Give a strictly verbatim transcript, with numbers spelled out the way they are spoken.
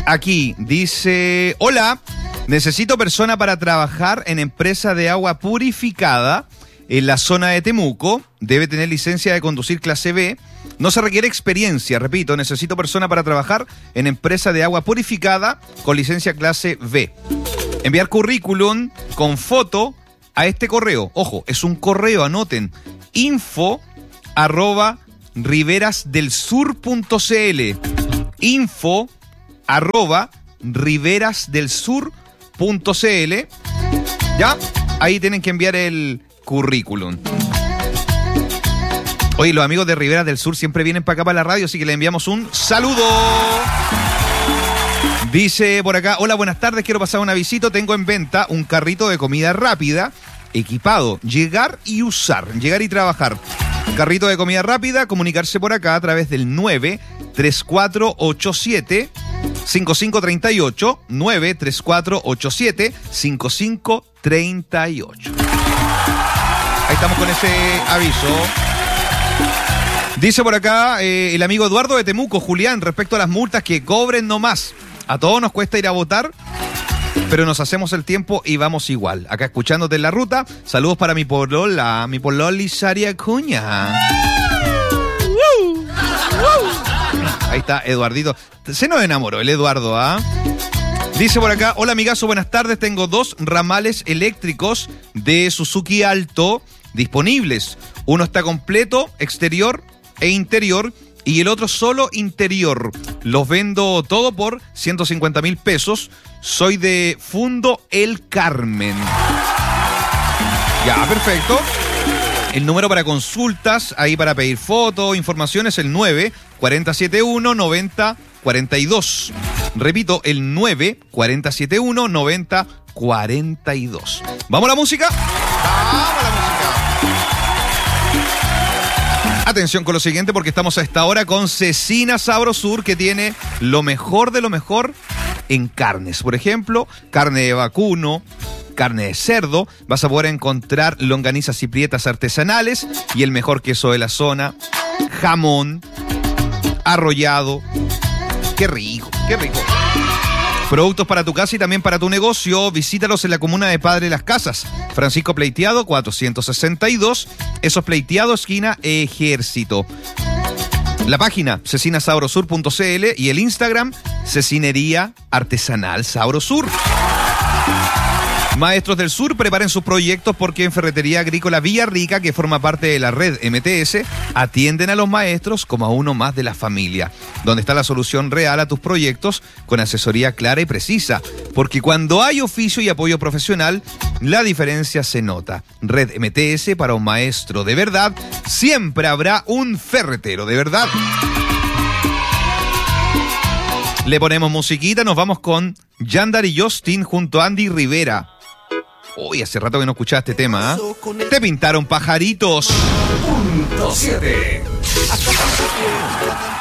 Aquí dice, hola, necesito persona para trabajar en empresa de agua purificada en la zona de Temuco. Debe tener licencia de conducir clase B. No se requiere experiencia, repito, necesito persona para trabajar en empresa de agua purificada con licencia clase B. Enviar currículum con foto a este correo. Ojo, es un correo, anoten. Info arroba riberasdelsur.cl. Info arroba riberasdelsur.cl. ¿Ya? Ahí tienen que enviar el currículum. Oye, los amigos de Riberas del Sur siempre vienen para acá para la radio, así que le enviamos un saludo. Dice por acá, hola, buenas tardes, quiero pasar una visita, tengo en venta un carrito de comida rápida, equipado, llegar y usar, llegar y trabajar. Carrito de comida rápida, comunicarse por acá a través del nueve tres cuatro ocho siete cinco cinco tres ocho, nueve tres cuatro ocho siete cinco cinco tres ocho. Ahí estamos con ese aviso. Dice por acá eh, el amigo Eduardo de Temuco, Julián, respecto a las multas, que cobren nomás. A todos nos cuesta ir a votar, pero nos hacemos el tiempo y vamos igual. Acá escuchándote en la ruta, saludos para mi polola, mi pololi Saria Cuña. Ahí está Eduardito. Se nos enamoró el Eduardo, ¿ah? ¿eh? Dice por acá, hola amigazo, buenas tardes, tengo dos ramales eléctricos de Suzuki Alto disponibles. Uno está completo, exterior e interior, y el otro solo interior. Los vendo todo por ciento cincuenta mil pesos. Soy de Fundo El Carmen. Ya, perfecto. El número para consultas, ahí para pedir fotos, informaciones, el nueve cuatro siete uno nueve cero cuatro dos. Repito, el nueve cuatro siete uno nueve cero cuatro dos. ¿Vamos a la música? ¡Vamos a la música! Atención con lo siguiente, porque estamos a esta hora con Cecina Sabrosur, que tiene lo mejor de lo mejor en carnes. Por ejemplo, carne de vacuno, carne de cerdo. Vas a poder encontrar longanizas y prietas artesanales y el mejor queso de la zona, jamón, arrollado. ¡Qué rico, qué rico! Productos para tu casa y también para tu negocio. Visítalos en la comuna de Padre Las Casas. Francisco Pleiteado, cuatrocientos sesenta y dos. Esos Pleiteado, esquina Ejército. La página cecina sabrosur punto cl y el Instagram Cecinería Artesanal Sabrosur. Maestros del Sur, preparen sus proyectos porque en Ferretería Agrícola Villarrica, que forma parte de la red M T S, atienden a los maestros como a uno más de la familia, donde está la solución real a tus proyectos con asesoría clara y precisa, porque cuando hay oficio y apoyo profesional, la diferencia se nota. Red M T S, para un maestro de verdad, siempre habrá un ferretero de verdad. Le ponemos musiquita, nos vamos con Yandar y Justin junto a Andy Rivera. Uy, hace rato que no escuchaba este tema, ¿eh? Te pintaron pajaritos. Punto siete.